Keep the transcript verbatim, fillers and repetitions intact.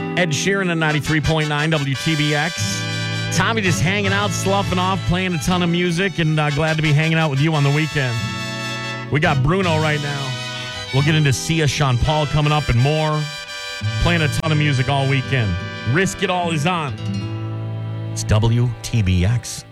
Ed Sheeran at ninety-three point nine W T B X. Tommy just hanging out, sloughing off, playing a ton of music, and uh, glad to be hanging out with you on the weekend. We got Bruno right now. We'll get into Sia, Sean Paul coming up and more. Playing a ton of music all weekend. Risk It All is on. It's W T B X.